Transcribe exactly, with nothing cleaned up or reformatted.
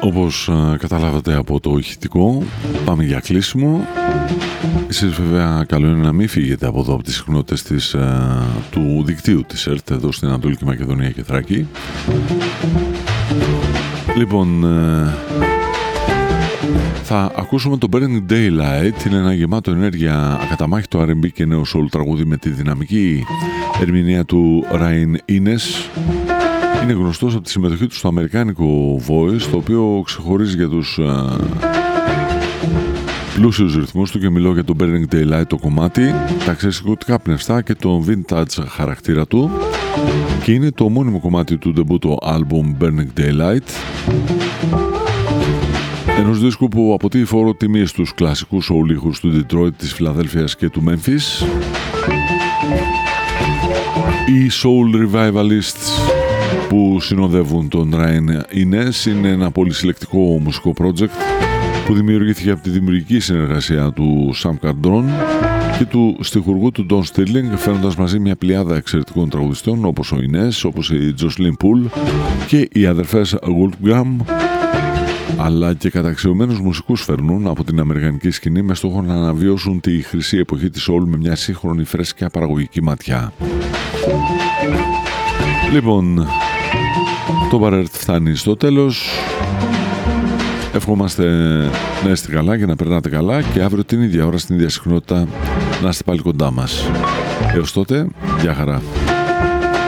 Όπως ε, καταλάβατε από το ηχητικό, πάμε για κλείσιμο. Εσείς βέβαια καλό είναι να μην φύγετε από εδώ από τις συχνότητες της, ε, του δικτύου της ΕΡΤ εδώ στην Ανατολική Μακεδονία και Θράκη. Λοιπόν, ε, θα ακούσουμε το Burning Daylight. Είναι ένα γεμάτο ενέργεια ακαταμάχητο αρ εν μπι και νέο soul τραγούδι με τη δυναμική ερμηνεία του Ryan Innes. Είναι γνωστός από τη συμμετοχή του στο αμερικάνικο Voice, το οποίο ξεχωρίζει για τους uh, πλούσιους ρυθμούς του, και μιλώ για το Burning Daylight το κομμάτι, τα εξαιρετικά πνευστά και το vintage χαρακτήρα του, και είναι το μόνιμο κομμάτι του ντεμπούτο album Burning Daylight, ενός δίσκου που αποτείει φόρο τιμή στους κλασικούς soul ήχους του Detroit, της Φιλαδέλφειας και του Memphis. Οι soul revivalists που συνοδεύουν τον Ryan Innes είναι ένα πολύ συλλεκτικό μουσικό project που δημιουργήθηκε από τη δημιουργική συνεργασία του Sam Cardron και του στιχουργού του Don Stirling, φέρνοντας μαζί μια πλειάδα εξαιρετικών τραγουδιστών όπως ο Innes, όπως η Jocelyn Poole και οι αδερφές Wolfgram, αλλά και καταξιωμένους μουσικούς φέρνουν από την αμερικανική σκηνή με στόχο να αναβιώσουν τη χρυσή εποχή της soul με μια σύγχρονη φρέσκια παραγωγική ματιά. Λοιπόν, το Bar Earth φτάνει στο τέλος. Ευχόμαστε να είστε καλά και να περνάτε καλά, και αύριο την ίδια ώρα στην ίδια συχνότητα να είστε πάλι κοντά μας. Έως τότε, γεια χαρά.